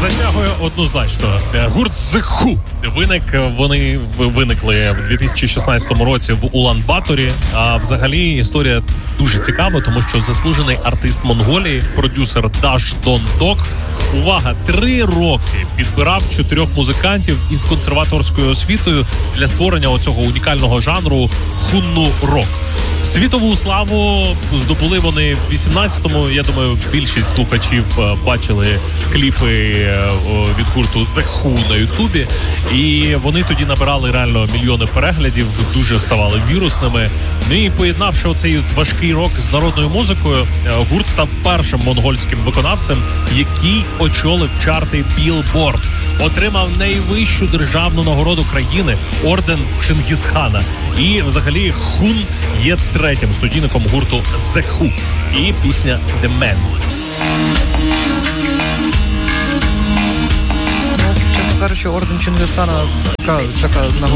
Затягує однозначно. Гурт The Who. Вони виникли в 2016 році в Улан-Баторі. А взагалі історія дуже цікава, тому що заслужений артист Монголії, продюсер Даш Дон Док, увага, 3 роки підбирав 4 музикантів із консерваторською освітою для створення оцього унікального жанру хунну-рок. Світову славу здобули вони в 18-му. Я думаю, більшість слухачів бачили кліпи від гурту The Who на Ютубі. І вони тоді набирали реально мільйони переглядів, дуже ставали вірусними. Ну і поєднавши оцей важкий рок з народною музикою, гурт став першим монгольським виконавцем, який очолив чарти Billboard. Отримав найвищу державну нагороду країни – орден Чингісхана. І взагалі Хун є 3-м студійником гурту The Who. І пісня The Man. Чесно кажучи, орден Чингісхана така нагорода.